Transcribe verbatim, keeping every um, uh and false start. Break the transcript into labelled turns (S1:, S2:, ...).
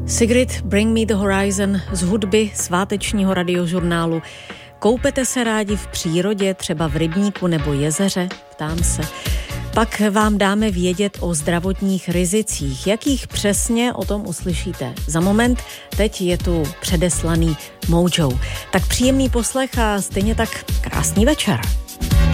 S1: Sigrid, Bring Me the Horizon z hudby svátečního radiožurnálu. Koupete se rádi v přírodě, třeba v rybníku nebo jezeře? Ptám se. Pak vám dáme vědět o zdravotních rizicích. Jakých přesně, o tom uslyšíte za moment. Teď je tu předeslaný Mojo. Tak příjemný poslech a stejně tak krásný večer.